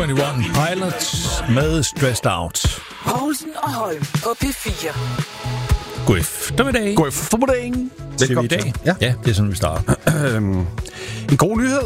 21 Pilots med Stressed Out. Poulsen og Holm på P4. God eftermiddag. God eftermiddag. Velkommen i dag. Ja, det er sådan, vi starter. En god nyhed.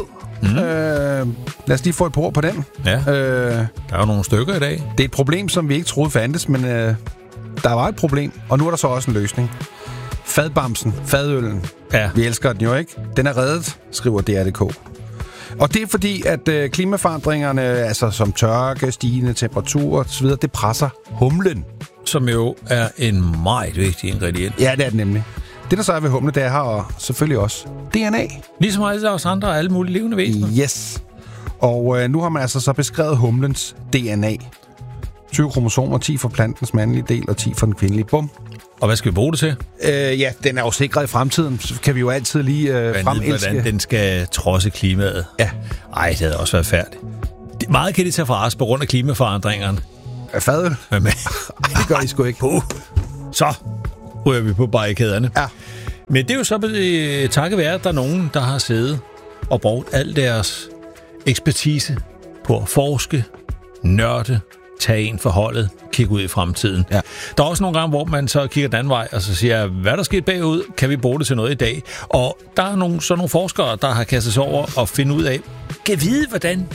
Lad os lige få et ord på den. Ja. Der er jo nogle stykker i dag. Det er et problem, som vi ikke troede fandtes, men der var et problem, og nu er der så også en løsning. Fadbamsen, fadøllen. Ja. Vi elsker den jo, ikke? Den er reddet, skriver DR.dk. Og det er fordi, at klimaforandringerne, altså som tørke, stigende temperaturer osv., det presser humlen. Som jo er en meget vigtig ingrediens. Ja, det er det nemlig. Det, der så er ved humle, det er her, og selvfølgelig også DNA. Ligesom alle os andre og alle mulige levende væsener. Yes. Og nu har man altså så beskrevet humlens DNA. 20 kromosomer, 10 for plantens mandlige del og 10 for den kvindelige. Bum. Og hvad skal vi bruge det til? Ja, den er jo sikret i fremtiden. Så kan vi jo altid lige fremelske. Hvordan den skal trodse klimaet. Ja. Ej, det havde også været færdigt. Meget kan de tage fra os på grund af klimaforandringerne. Fadøl? Ej, det gør I sgu ikke. Så ryger vi på barrikaderne. Ja. Men det er jo så takket være, at der er nogen, der har siddet og brugt al deres ekspertise på at forske, nørde, tage en for holdet, kigge ud i fremtiden. Ja. Der er også nogle gange, hvor man så kigger den anden vej, og så siger, hvad er der sket bagud? Kan vi bruge det til noget i dag? Og der er nogle forskere, der har kastet sig over og finde ud af, kan vide, hvordan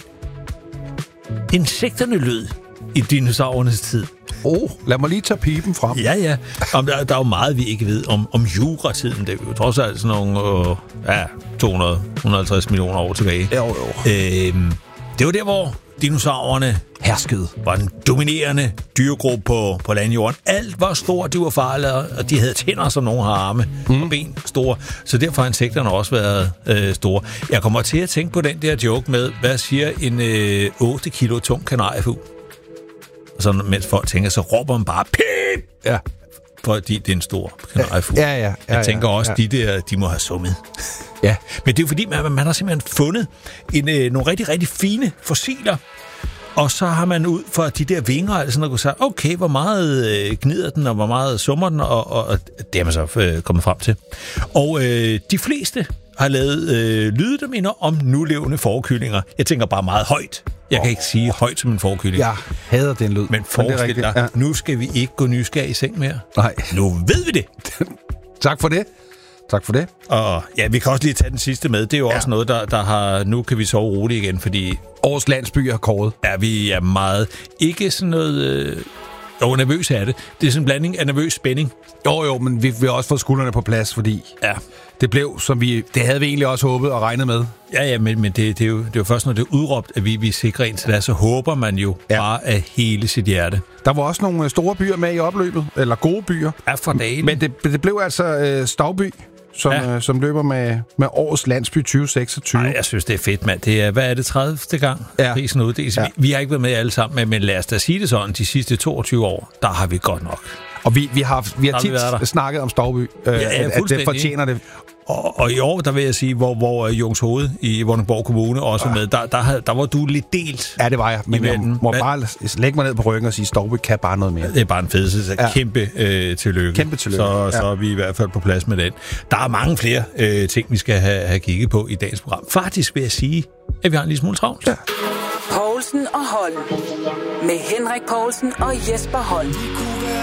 insekterne lød i dinosaurernes tid. Lad mig lige tage pipen frem. Ja. Der er jo meget, vi ikke ved om juratiden. Det er jo trods alt sådan nogle 250 millioner år tilbage. Jo. Det var der, hvor dinosaurerne herskede. Var den dominerende dyregruppe på landjorden. Alt var stort, de var farlige, og de havde tænder, som nogle har arme og ben store. Så derfor har insekterne også været store. Jeg kommer til at tænke på den der joke med, hvad siger en 8 kilo tung kanariefugl? Og så mens folk tænker, så råber man bare pip! Ja. Fordi det er en stor kanariefugl. Ja. Jeg tænker også, de må have summet. Ja. Men det er jo fordi, man har simpelthen fundet nogle rigtig, rigtig fine fossiler. Og så har man ud fra de der vinger, altså sådan, og kunne sige, okay, hvor meget gnider den, og hvor meget summer den, og det er man så kommet frem til. Og de fleste har lavet lyde, der minder om nulevende fårekyllinger. Jeg tænker bare meget højt. Jeg kan ikke sige højt som en fårekyling. Jeg hader den lyd. Men forestil dig, nu skal vi ikke gå nysgerrig i seng mere. Nej. Nu ved vi det. Tak for det. Og ja, vi kan også lige tage den sidste med. Det er jo også noget, der har... Nu kan vi sove roligt igen, fordi... Årets landsby er kåret. Ja, vi er meget... Ikke sådan noget... nervøs er det. Det er sådan en blanding af nervøs spænding. Jo, men vi har også fået skuldrene på plads, fordi... Ja. Det blev, som det havde vi egentlig også håbet og regnet med. Ja, men det er jo først, når det er udråbt, at vi sikrer ind til det, så håber man jo bare af hele sit hjerte. Der var også nogle store byer med i opløbet, eller gode byer. Ja, for dagen. Men det blev altså Stauby, som løber med årets landsby 2026. Nej, jeg synes, det er fedt, mand. Det er, hvad er det, 30. gang prisen uddeles? Ja. Vi har ikke været med alle sammen, men lad os da sige det sådan, de sidste 22 år, der har vi godt nok. Og vi har tit snakket om Stauby, at det fortjener det. Og i år, der vil jeg sige, hvor Jungshoved i Vordingborg Kommune også med, der var du lidt delt. Ja, det var jeg. Men jeg må bare lægge mig ned på ryggen og sige, Stauby kan bare noget mere. Det er bare en fedelse. Så kæmpe tillykke. Kæmpe tillykke. Så er vi i hvert fald på plads med den. Der er mange flere ting, vi skal have kigget på i dagens program. Faktisk vil jeg sige, at vi har en lille smule travlt. Ja. Poulsen og Holm. Med Henrik Poulsen og Jesper Holm.